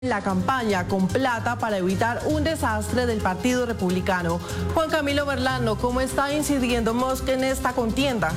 la campaña con plata para evitar un desastre del Partido Republicano. Juan Camilo Berlano, ¿cómo está incidiendo Musk en esta contienda?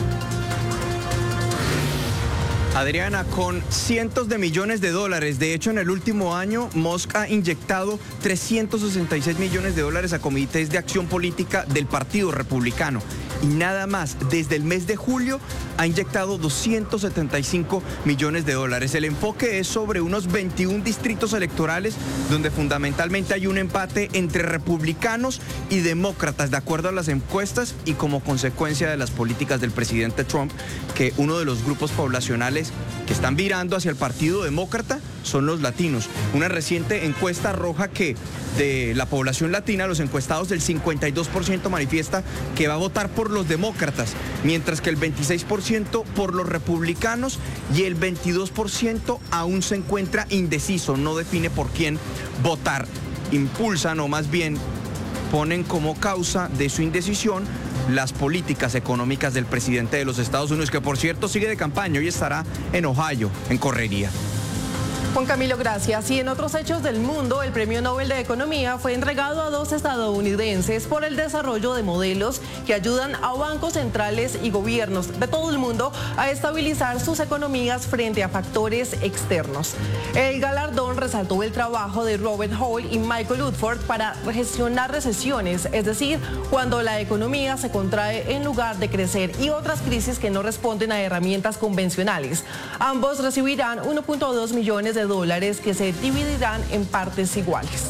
Adriana, con cientos de millones de dólares. De hecho, en el último año, Musk ha inyectado 366 millones de dólares a comités de acción política del Partido Republicano. Y nada más, desde el mes de julio ha inyectado 275 millones de dólares. El enfoque es sobre unos 21 distritos electorales donde fundamentalmente hay un empate entre republicanos y demócratas, de acuerdo a las encuestas y como consecuencia de las políticas del presidente Trump, que uno de los grupos poblacionales que están virando hacia el Partido Demócrata son los latinos. Una reciente encuesta arroja que de la población latina, los encuestados, del 52% manifiesta que va a votar por los demócratas, mientras que el 26% por los republicanos y el 22% aún se encuentra indeciso, no define por quién votar. Impulsan, o más bien ponen como causa de su indecisión, las políticas económicas del presidente de los Estados Unidos, que por cierto sigue de campaña. Hoy estará en Ohio, en correría. Juan Camilo, gracias. Y en otros hechos del mundo, el Premio Nobel de Economía fue entregado a 2 estadounidenses por el desarrollo de modelos que ayudan a bancos centrales y gobiernos de todo el mundo a estabilizar sus economías frente a factores externos. El galardón resaltó el trabajo de Robert Hall y Michael Woodford para gestionar recesiones, es decir, cuando la economía se contrae en lugar de crecer, y otras crisis que no responden a herramientas convencionales. Ambos recibirán 1.2 millones de dólares que se dividirán en partes iguales.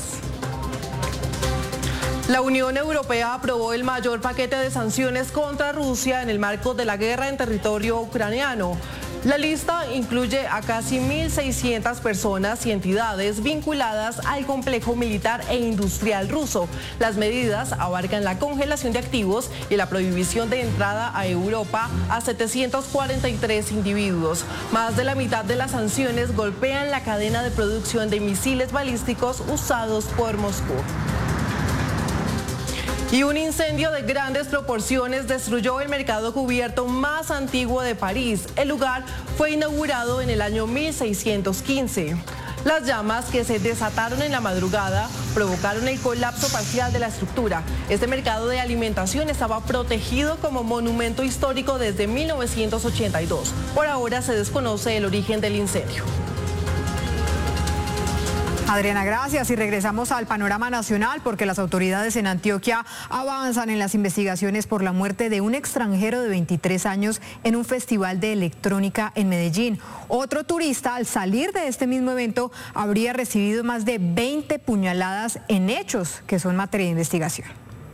La Unión Europea aprobó el mayor paquete de sanciones contra Rusia en el marco de la guerra en territorio ucraniano. La lista incluye a casi 1.600 personas y entidades vinculadas al complejo militar e industrial ruso. Las medidas abarcan la congelación de activos y la prohibición de entrada a Europa a 743 individuos. Más de la mitad de las sanciones golpean la cadena de producción de misiles balísticos usados por Moscú. Y un incendio de grandes proporciones destruyó el mercado cubierto más antiguo de París. El lugar fue inaugurado en el año 1615. Las llamas, que se desataron en la madrugada, provocaron el colapso parcial de la estructura. Este mercado de alimentación estaba protegido como monumento histórico desde 1982. Por ahora se desconoce el origen del incendio. Adriana, gracias. Y regresamos al panorama nacional, porque las autoridades en Antioquia avanzan en las investigaciones por la muerte de un extranjero de 23 años en un festival de electrónica en Medellín. Otro turista, al salir de este mismo evento, habría recibido más de 20 puñaladas en hechos que son materia de investigación.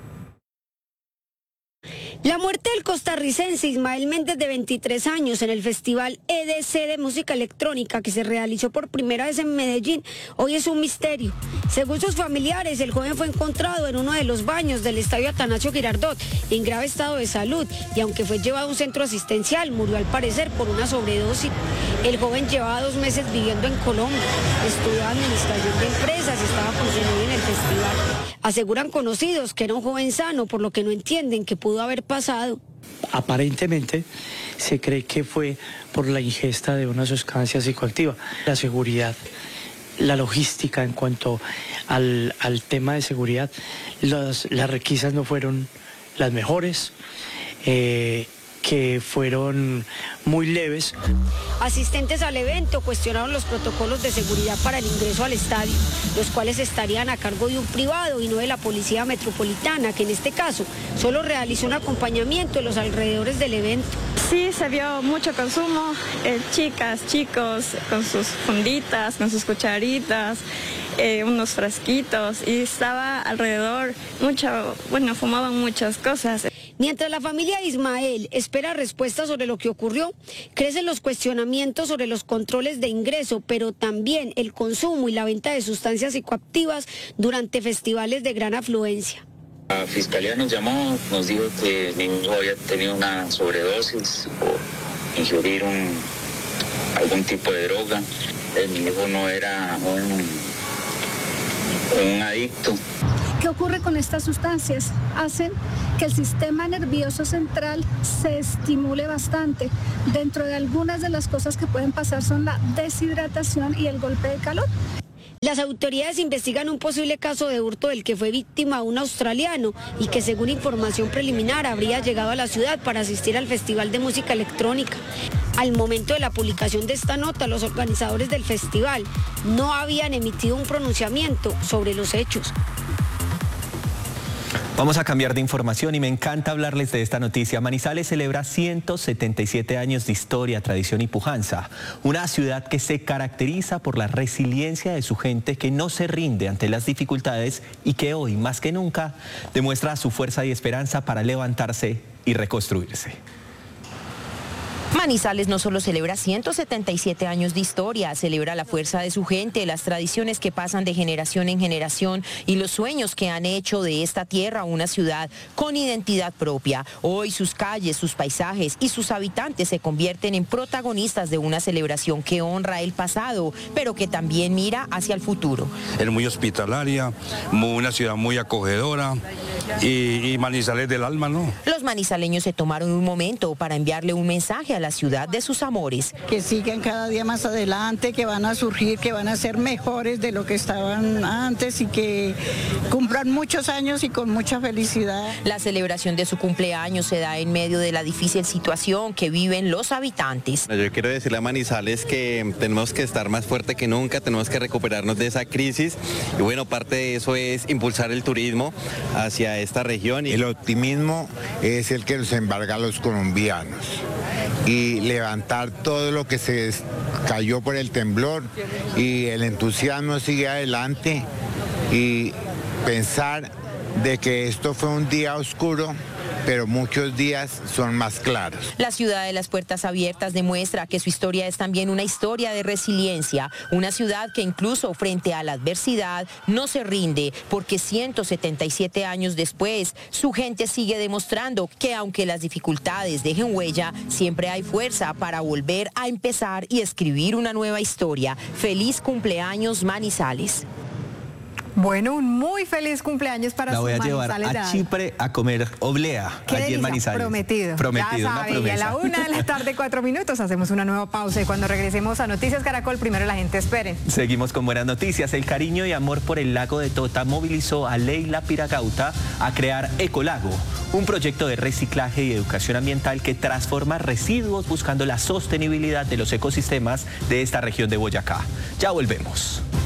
La muerte del costarricense Ismael Méndez, de 23 años, en el Festival EDC de Música Electrónica, que se realizó por primera vez en Medellín, hoy es un misterio. Según sus familiares, el joven fue encontrado en uno de los baños del estadio Atanasio Girardot en grave estado de salud, y aunque fue llevado a un centro asistencial, murió al parecer por una sobredosis. El joven llevaba 2 meses viviendo en Colombia, estudiaba administración de empresas y estaba funcionando en el festival. Aseguran conocidos que era un joven sano, por lo que no entienden qué pudo haber pasado. Aparentemente se cree que fue por la ingesta de una sustancia psicoactiva. La seguridad, la logística en cuanto al tema de seguridad, las requisas no fueron las mejores, que fueron muy leves. Asistentes al evento cuestionaron los protocolos de seguridad para el ingreso al estadio, los cuales estarían a cargo de un privado y no de la Policía Metropolitana, que en este caso solo realizó un acompañamiento en los alrededores del evento. Sí, se vio mucho consumo, chicas, chicos, con sus funditas, con sus cucharitas, unos frasquitos, y estaba alrededor fumaban muchas cosas. Mientras la familia de Ismael espera respuestas sobre lo que ocurrió, crecen los cuestionamientos sobre los controles de ingreso, pero también el consumo y la venta de sustancias psicoactivas durante festivales de gran afluencia. La fiscalía nos llamó, nos dijo que mi hijo había tenido una sobredosis o ingerir algún tipo de droga. Mi hijo no era un adicto. ¿Qué ocurre con estas sustancias? Hacen que el sistema nervioso central se estimule bastante. Dentro de algunas de las cosas que pueden pasar son la deshidratación y el golpe de calor. Las autoridades investigan un posible caso de hurto del que fue víctima un australiano y que según información preliminar habría llegado a la ciudad para asistir al Festival de Música Electrónica. Al momento de la publicación de esta nota, los organizadores del festival no habían emitido un pronunciamiento sobre los hechos. Vamos a cambiar de información y me encanta hablarles de esta noticia. Manizales celebra 177 años de historia, tradición y pujanza. Una ciudad que se caracteriza por la resiliencia de su gente, que no se rinde ante las dificultades y que hoy, más que nunca, demuestra su fuerza y esperanza para levantarse y reconstruirse. Manizales no solo celebra 177 años de historia, celebra la fuerza de su gente, las tradiciones que pasan de generación en generación y los sueños que han hecho de esta tierra una ciudad con identidad propia. Hoy sus calles, sus paisajes y sus habitantes se convierten en protagonistas de una celebración que honra el pasado, pero que también mira hacia el futuro. Es muy hospitalaria, una ciudad muy acogedora y Manizales del alma, ¿no? Los manizaleños se tomaron un momento para enviarle un mensaje a la ciudad de sus amores. Que sigan cada día más adelante, que van a surgir, que van a ser mejores de lo que estaban antes y que cumplan muchos años y con mucha felicidad. La celebración de su cumpleaños se da en medio de la difícil situación que viven los habitantes. Yo quiero decirle a Manizales que tenemos que estar más fuerte que nunca, tenemos que recuperarnos de esa crisis y bueno, parte de eso es impulsar el turismo hacia esta región. El optimismo es el que nos embarga a los colombianos y levantar todo lo que se cayó por el temblor y el entusiasmo sigue adelante y pensar de que esto fue un día oscuro, pero muchos días son más claros. La ciudad de las puertas abiertas demuestra que su historia es también una historia de resiliencia, una ciudad que incluso frente a la adversidad no se rinde, porque 177 años después, su gente sigue demostrando que aunque las dificultades dejen huella, siempre hay fuerza para volver a empezar y escribir una nueva historia. Feliz cumpleaños, Manizales. Bueno, un muy feliz cumpleaños para su Manizales. La voy a llevar a Chipre a comer oblea allí en Manizales. Prometido. Prometido, ya una sabe, promesa. y a la 1:04 p.m. hacemos una nueva pausa y cuando regresemos a Noticias Caracol, primero la gente espere. Seguimos con buenas noticias. El cariño y amor por el lago de Tota movilizó a Leila Piragauta a crear Ecolago, un proyecto de reciclaje y educación ambiental que transforma residuos buscando la sostenibilidad de los ecosistemas de esta región de Boyacá. Ya volvemos.